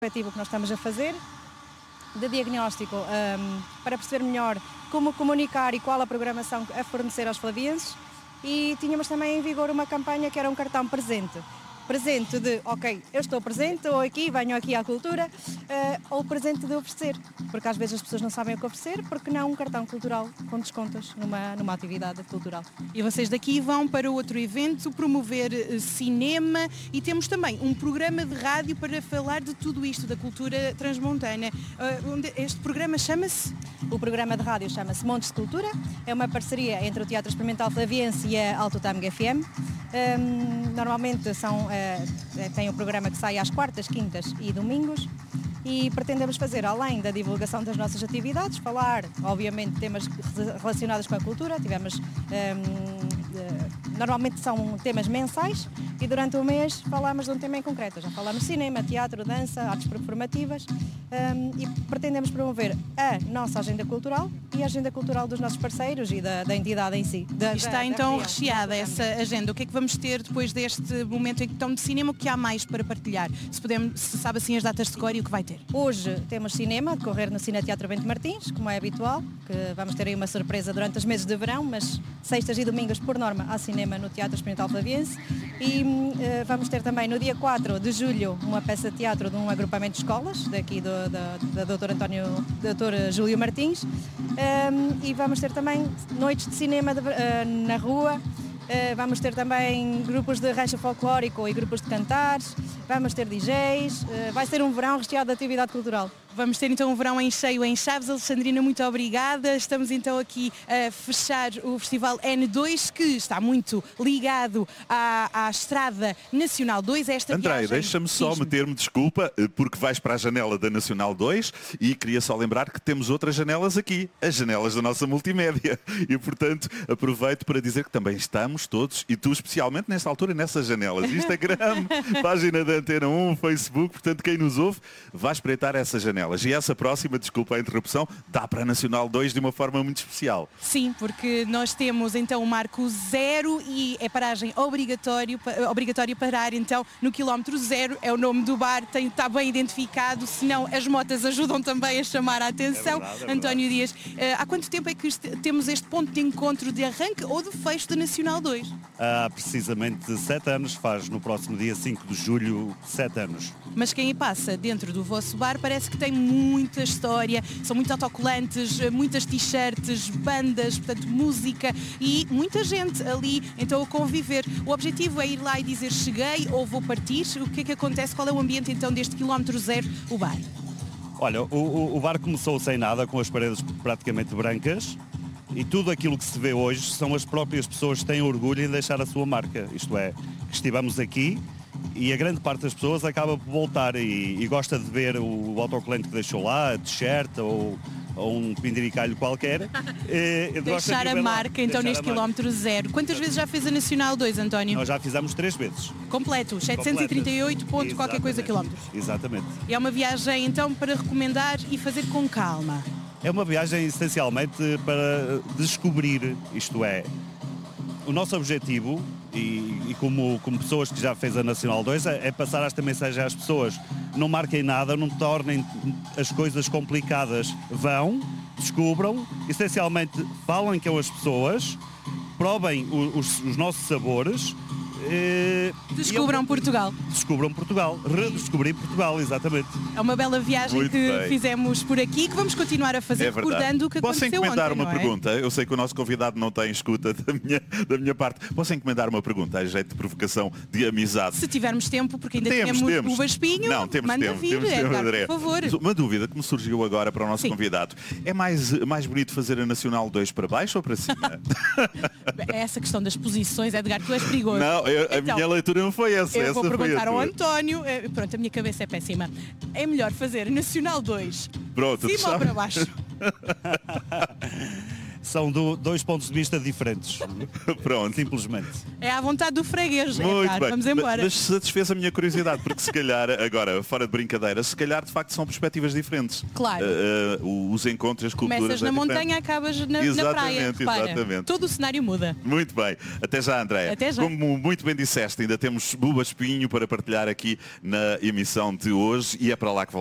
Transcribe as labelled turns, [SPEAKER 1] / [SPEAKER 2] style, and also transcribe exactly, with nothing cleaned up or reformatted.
[SPEAKER 1] efetivo que nós estamos a fazer, de diagnóstico, um, para perceber melhor como comunicar e qual a programação a fornecer aos flavienses, e tínhamos também em vigor uma campanha que era um cartão presente. Presente de, ok, eu estou presente, ou aqui, venho aqui à cultura, uh, ou presente de oferecer, porque às vezes as pessoas não sabem o que oferecer, porque não um cartão cultural com descontos numa, numa atividade cultural.
[SPEAKER 2] E vocês daqui vão para outro evento, promover uh, cinema, e temos também um programa de rádio para falar de tudo isto, da cultura transmontana. Uh, onde este programa chama-se?
[SPEAKER 1] O programa de rádio chama-se Montes de Cultura, é uma parceria entre o Teatro Experimental Flaviense e a Alto Tâmega F M. Um, normalmente são, uh, tem o programa que sai às quartas, quintas e domingos, e pretendemos fazer, além da divulgação das nossas atividades, falar, obviamente, temas relacionados com a cultura. Tivemos, um, uh, normalmente são temas mensais, e durante o mês falamos de um tema em concreto. Já falamos cinema, teatro, dança, artes performativas, um, e pretendemos promover a nossa agenda cultural e a agenda cultural dos nossos parceiros e da, da entidade em si. Da,
[SPEAKER 2] Está
[SPEAKER 1] da,
[SPEAKER 2] então
[SPEAKER 1] da
[SPEAKER 2] recheada essa agenda. O que é que vamos ter depois deste momento em que estão de cinema? O que há mais para partilhar? Se, podemos, se sabe assim as datas de cor e o que vai ter?
[SPEAKER 1] Hoje temos cinema a decorrer no Cine Teatro Bento Martins, como é habitual, que vamos ter aí uma surpresa durante os meses de verão, mas sextas e domingos, por norma, há cinema no Teatro Experimental Flaviense. E uh, vamos ter também no dia quatro de julho uma peça de teatro de um agrupamento de escolas, daqui do, da, da doutor António, doutor Júlio Martins. Um, e vamos ter também noites de cinema de, uh, na rua. Uh, vamos ter também grupos de rancho folclórico e grupos de cantares, vamos ter D Js, uh, vai ser um verão recheado de atividade cultural.
[SPEAKER 2] Vamos ter então um verão em cheio em Chaves. Alexandrina, muito obrigada. Estamos então aqui a fechar o Festival N dois, que está muito ligado à, à Estrada Nacional dois. Esta
[SPEAKER 3] André,
[SPEAKER 2] viagem...
[SPEAKER 3] deixa-me só meter-me desculpa, porque vais para a janela da Nacional dois, e queria só lembrar que temos outras janelas aqui, as janelas da nossa multimédia. E, portanto, aproveito para dizer que também estamos todos, e tu especialmente nesta altura, nessas janelas. Instagram, página da Antena um, Facebook, portanto, quem nos ouve, vai espreitar essas janelas. E essa próxima, desculpa a interrupção, dá para a Nacional dois de uma forma muito especial.
[SPEAKER 2] Sim, porque nós temos então o marco zero e é paragem obrigatório, obrigatório parar então no quilómetro zero, é o nome do bar, tem, está bem identificado, senão as motas ajudam também a chamar a atenção.
[SPEAKER 3] É verdade, é
[SPEAKER 2] António Dias, há quanto tempo é que este, temos este ponto de encontro de arranque ou de fecho da Nacional dois?
[SPEAKER 4] Há precisamente sete anos, faz no próximo dia cinco de julho, sete anos.
[SPEAKER 2] Mas quem passa dentro do vosso bar parece que tem muita história, são muito autocolantes, muitas t-shirts, bandas, portanto música e muita gente ali então a conviver. O objetivo é ir lá e dizer cheguei ou vou partir. O que é que acontece? Qual é o ambiente então deste quilómetro zero, o bar?
[SPEAKER 4] Olha, o, o, o bar começou sem nada, com as paredes praticamente brancas, e tudo aquilo que se vê hoje são as próprias pessoas que têm orgulho em deixar a sua marca. Isto é, que estivemos aqui e a grande parte das pessoas acaba por voltar e, e gosta de ver o, o autocolante que deixou lá, a t-shirt ou, ou um pindiricalho qualquer. E,
[SPEAKER 2] deixar a marca então neste quilómetro zero. Quantas vezes já fez a Nacional dois, António?
[SPEAKER 4] Nós já fizemos três vezes.
[SPEAKER 2] Completo, setecentos e trinta e oito ponto qualquer coisa quilómetros.
[SPEAKER 4] Exatamente.
[SPEAKER 2] É uma viagem então para recomendar e fazer com calma.
[SPEAKER 4] É uma viagem essencialmente para descobrir, isto é, o nosso objetivo, e, e como, como pessoas que já fez a Nacional dois, é, é passar esta mensagem às pessoas. Não marquem nada, não tornem as coisas complicadas. Vão, descubram, essencialmente falem com as pessoas, provem os, os nossos sabores. Eh,
[SPEAKER 2] Descubram
[SPEAKER 4] eu,
[SPEAKER 2] Portugal.
[SPEAKER 4] Descubram Portugal. Redescobrir Portugal, exatamente.
[SPEAKER 2] É uma bela viagem
[SPEAKER 3] Muito
[SPEAKER 2] que
[SPEAKER 3] bem.
[SPEAKER 2] fizemos por aqui, que vamos continuar a fazer,
[SPEAKER 3] É
[SPEAKER 2] recordando o que
[SPEAKER 3] Posso
[SPEAKER 2] aconteceu
[SPEAKER 3] encomendar
[SPEAKER 2] ontem,
[SPEAKER 3] uma
[SPEAKER 2] não é?
[SPEAKER 3] pergunta? Eu sei que o nosso convidado não tem escuta da minha, da minha parte. Posso encomendar uma pergunta a jeito de provocação, de amizade?
[SPEAKER 2] Se tivermos tempo, porque ainda
[SPEAKER 3] Temos,
[SPEAKER 2] temos,
[SPEAKER 3] temos.
[SPEAKER 2] o Vaspinho,
[SPEAKER 3] Não, temos
[SPEAKER 2] manda
[SPEAKER 3] tempo,
[SPEAKER 2] vir,
[SPEAKER 3] temos tempo,
[SPEAKER 2] Edgar,
[SPEAKER 3] André.
[SPEAKER 2] por favor.
[SPEAKER 3] Uma dúvida que me surgiu agora para o nosso
[SPEAKER 2] Sim.
[SPEAKER 3] convidado. É mais, mais bonito fazer a Nacional dois para baixo ou para cima?
[SPEAKER 2] Essa questão das posições, Edgar, tu és perigoso.
[SPEAKER 3] Não, eu, a
[SPEAKER 2] Então,
[SPEAKER 3] minha leitura não foi essa.
[SPEAKER 2] Eu
[SPEAKER 3] essa
[SPEAKER 2] vou
[SPEAKER 3] foi a
[SPEAKER 2] perguntar ao
[SPEAKER 3] tua.
[SPEAKER 2] António, eh, pronto, a minha cabeça é péssima. É melhor fazer Nacional dois,
[SPEAKER 3] Pronto,
[SPEAKER 2] cima ou
[SPEAKER 3] sabe?
[SPEAKER 2] para baixo?
[SPEAKER 4] são do, dois pontos de vista diferentes.
[SPEAKER 3] Pronto.
[SPEAKER 4] Simplesmente.
[SPEAKER 2] É à vontade do freguês,
[SPEAKER 3] Muito
[SPEAKER 2] Edgar.
[SPEAKER 3] bem.
[SPEAKER 2] Vamos embora.
[SPEAKER 3] Mas satisfez a minha curiosidade, porque se calhar, agora, fora de brincadeira, se calhar de facto são perspectivas diferentes.
[SPEAKER 2] Claro.
[SPEAKER 3] Uh, uh, os encontros, as culturas.
[SPEAKER 2] Começas na
[SPEAKER 3] é diferente.
[SPEAKER 2] montanha, acabas na, na praia. Repara.
[SPEAKER 3] Exatamente.
[SPEAKER 2] Todo o cenário muda.
[SPEAKER 3] Muito bem. Até já, Andréa.
[SPEAKER 2] Até já.
[SPEAKER 3] Como muito bem disseste, ainda temos Buba Espinho para partilhar aqui na emissão de hoje e é para lá que voltamos.